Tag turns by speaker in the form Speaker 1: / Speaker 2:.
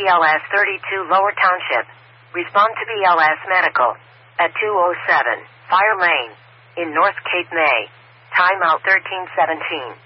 Speaker 1: BLS 32 Lower Township. Respond to BLS Medical at 207 Fire Lane in North Cape May. Timeout 1317.